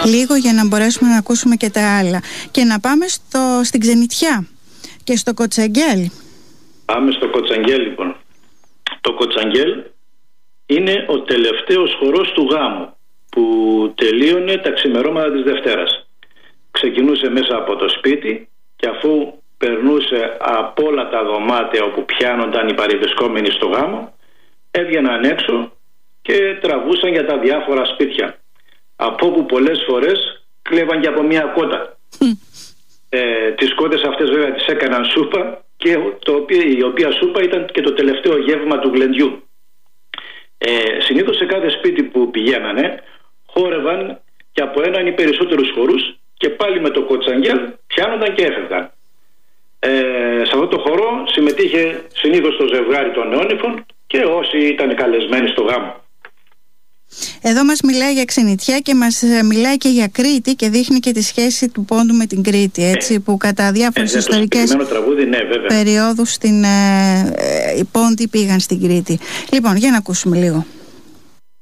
λίγο για να μπορέσουμε να ακούσουμε και τα άλλα. Και να πάμε στην Ξενιτιά και στο Κοτσαγγέλ. Πάμε στο Κοτσαγγέλ λοιπόν. Το Κοτσαγγέλ είναι ο τελευταίος χορός του γάμου που τελείωνε τα ξημερώματα της Δευτέρας. Ξεκινούσε μέσα από το σπίτι και αφού περνούσε από όλα τα δωμάτια όπου πιάνονταν οι παρευρισκόμενοι στο γάμο, έβγαιναν έξω και τραβούσαν για τα διάφορα σπίτια, από όπου πολλές φορές κλέβαν και από μια κότα. Τις κότες αυτές βέβαια τις έκαναν σούπα και η οποία σούπα ήταν και το τελευταίο γεύμα του γλεντιού. Συνήθως σε κάθε σπίτι που πηγαίνανε χόρευαν και από έναν ή περισσότερους χορούς και πάλι με το Κοτσαγγέλ πιάνονταν και έφευγαν. Σε αυτό το χορό συμμετείχε συνήθως το ζευγάρι των νεόνυφων και όσοι ήταν καλεσμένοι στο γάμο. Εδώ μας μιλάει για Ξενιτιά και μας μιλάει και για Κρήτη και δείχνει και τη σχέση του Πόντου με την Κρήτη, έτσι, που κατά διάφορες ιστορικές περιόδους οι Πόντοι πήγαν στην Κρήτη. Λοιπόν, για να ακούσουμε λίγο.